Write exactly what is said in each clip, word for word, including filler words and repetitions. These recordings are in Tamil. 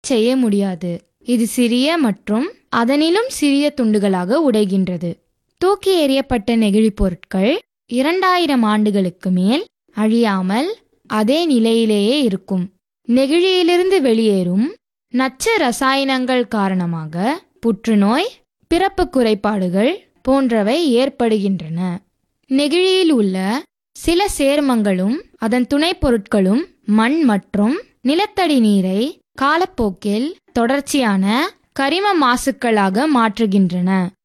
செய்ய முடியாது. இது சிறிய மற்றும் அதனிலும் சிறிய துண்டுகளாக உடைகின்றது. தூக்கி எறியப்பட்ட நெகிழி பொருட்கள் இரண்டாயிரம் ஆண்டுகளுக்கு மேல் அழியாமல் அதே நிலையிலேயே இருக்கும். நெகிழியிலிருந்து வெளியேறும் நச்சு ரசாயனங்கள் காரணமாக புற்றுநோய், பிறப்பு குறைபாடுகள் போன்றவை ஏற்படுகின்றன. நெகிழியில் உள்ள சில சேர்மங்களும் அதன் துணை பொருட்களும் மண் மற்றும் நிலத்தடி நீரை காலப்போக்கில் தொடர்ச்சியான கரிம மாசுக்களாக மாற்றுகின்றன.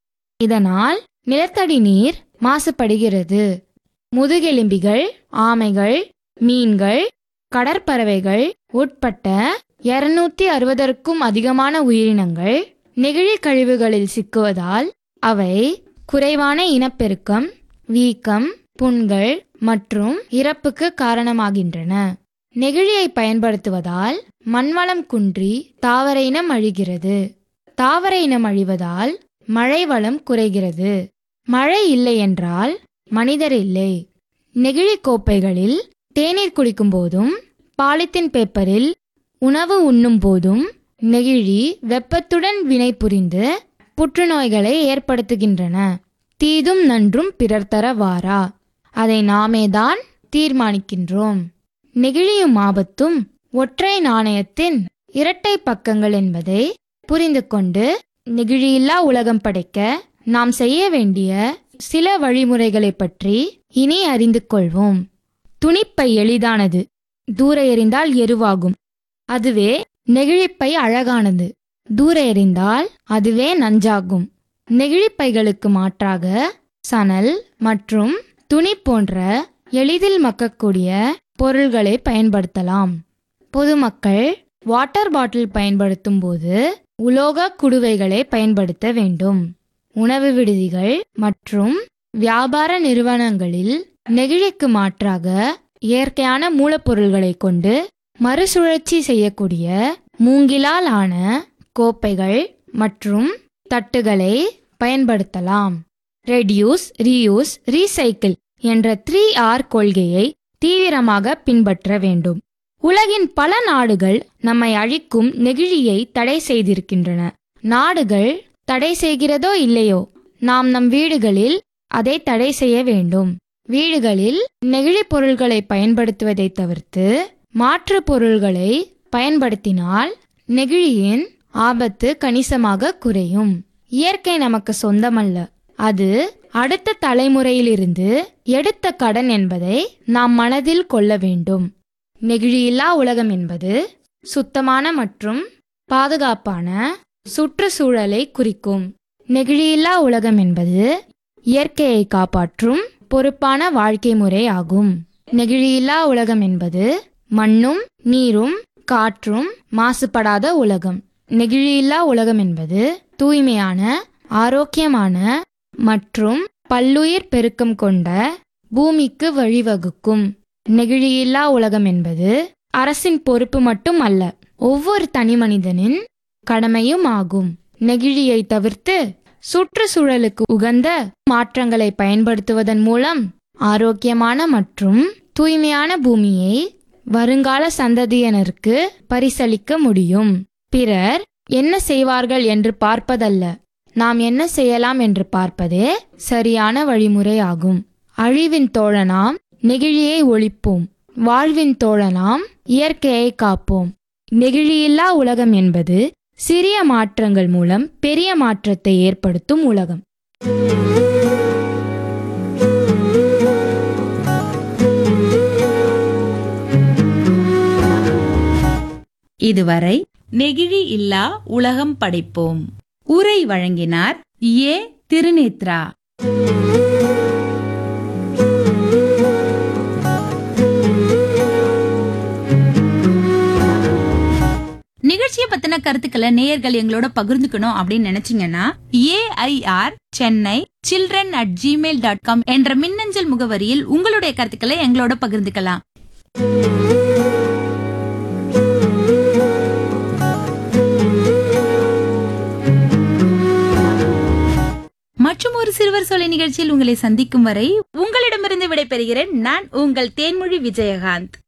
இதனால் நிலத்தடி நீர் மாசுபடுகிறது. முதுகெலும்பிகள், ஆமைகள், மீன்கள், கடற்பறவைகள் உட்பட்ட இருநூத்தி அறுபதற்கும் அதிகமான உயிரினங்கள் நெகிழி கழிவுகளில் சிக்குவதால் அவை குறைவான இனப்பெருக்கம், வீக்கம், புண்கள் மற்றும் இறப்புக்கு காரணமாகின்றன. நெகிழியை பயன்படுத்துவதால் மண்வளம் குன்றி தாவர இனம் அழிகிறது. தாவர இனம் அழிவதால் மழை வளம் குறைகிறது. மழை இல்லை என்றால் மனிதர் இல்லை. நெகிழி கோப்பைகளில் தேநீர் குடிக்கும் போதும் பாலித்தீன் பேப்பரில் உணவு உண்ணும் போதும் நெகிழி வெப்பத்துடன் வினை புரிந்து புற்றுநோய்களை ஏற்படுத்துகின்றன. தீதும் நன்றும் பிறர் தர வாரா, அதை நாமேதான் தீர்மானிக்கின்றோம். நெகிழியும் ஆபத்தும் ஒற்றை நாணயத்தின் இரட்டை பக்கங்கள் என்பதை புரிந்து கொண்டு நெகிழியில்லா உலகம் படைக்க நாம் செய்ய வேண்டிய சில வழிமுறைகளை பற்றி இனி அறிந்து கொள்வோம். துணிப்பை எளிதானது, தூர எறிந்தால் எருவாகும். அதுவே நெகிழிப்பை அழகானது, தூர எறிந்தால் அதுவே நஞ்சாகும். நெகிழிப்பைகளுக்கு மாற்றாக சணல் மற்றும் துணி போன்ற எளிதில் மக்கக்கூடிய பொருள்களை பயன்படுத்தலாம். பொதுமக்கள் வாட்டர் பாட்டில் பயன்படுத்தும் போது உலோக குடுவைகளை பயன்படுத்த வேண்டும். உணவு விடுதிகள் மற்றும் வியாபார நிறுவனங்களில் நெகிழிக்கு மாற்றாக இயற்கையான மூலப்பொருள்களை கொண்டு மறுசுழற்சி செய்யக்கூடிய மூங்கிலால் ஆன கோப்பைகள் மற்றும் தட்டுகளை பயன்படுத்தலாம். ரெடியூஸ், ரீயூஸ், ரீசைக்கிள் என்ற த்ரீ ஆர் கொள்கையை தீவிரமாக பின்பற்ற வேண்டும். உலகின் பல நாடுகள் நம்மை அழிக்கும் நெகிழியை தடை செய்திருக்கின்றன. நாடுகள் தடை செய்கிறதோ இல்லையோ, நாம் நம் வீடுகளில் அதை தடை செய்ய வேண்டும். வீடுகளில் நெகிழி பொருள்களை பயன்படுத்துவதை தவிர்த்து மாற்று பொருள்களை பயன்படுத்தினால் நெகிழியின் ஆபத்து கணிசமாக குறையும். இயற்கை நமக்கு சொந்தமல்ல, அது அடுத்த தலைமுறையிலிருந்து எடுத்த கடன் என்பதை நாம் மனதில் கொள்ள வேண்டும். நெகிழியில்லா உலகம் என்பது சுத்தமான மற்றும் பாதுகாப்பான சுற்றுச்சூழலை குறிக்கும். நெகிழியில்லா உலகம் என்பது இயற்கையை காப்பாற்றும் பொறுப்பான வாழ்க்கை முறை ஆகும். நெகிழியில்லா உலகம் என்பது மண்ணும் நீரும் காற்றும் மாசுபடாத உலகம். நெகிழியில்லா உலகம் என்பது தூய்மையான, ஆரோக்கியமான மற்றும் பல்லுயிர் பெருக்கம் கொண்ட பூமிக்கு வழிவகுக்கும். நெகிழியில்லா உலகம் என்பது அரசின் பொறுப்பு மட்டும் அல்ல, ஒவ்வொரு தனி மனிதனின் கடமையும் ஆகும். நெகிழியை தவிர்த்து சுற்றுச்சூழலுக்கு உகந்த மாற்றங்களை பயன்படுத்துவதன் மூலம் ஆரோக்கியமான மற்றும் தூய்மையான பூமியை வருங்கால சந்ததியினருக்கு பரிசளிக்க முடியும். பிறர் என்ன செய்வார்கள் என்று பார்ப்பதல்ல, நாம் என்ன செய்யலாம் என்று பார்ப்பதே சரியான வழிமுறை ஆகும். அழிவின் தோழனாம் நெகிழியை ஒழிப்போம், வாழ்வின் தோழனாம் இயற்கையை காப்போம். நெகிழியில்லா உலகம் என்பது சிறிய மாற்றங்கள் மூலம் பெரிய மாற்றத்தை ஏற்படுத்தும் உலகம். இதுவரை நெகிழி இல்லா உலகம் படைப்போம் உரை வழங்கினார் ஏ திருநேத்ரா. நிகழ்ச்சியை பத்தின கருத்துக்களை நேயர்கள் எங்களோட பகிர்ந்துக்கணும் அப்படின்னு நினைச்சீங்கன்னா AIR Chennai children at Gmail dot com என்ற மின்னஞ்சல் முகவரியில் உங்களுடைய கருத்துக்களை எங்களோட பகிர்ந்துக்கலாம். மற்றும் ஒரு சிறுவர் சொலை நிகழ்ச்சியில் உங்களை சந்திக்கும் வரை உங்களிடமிருந்து விடைபெறுகிறேன். நான் உங்கள் தேன்மொழி விஜயகாந்த்.